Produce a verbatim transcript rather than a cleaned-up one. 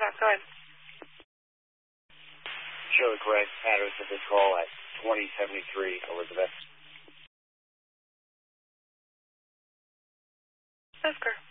Yeah, go ahead. Shirley Craig, address of this call at twenty seventy-three Elizabeth. Oscar.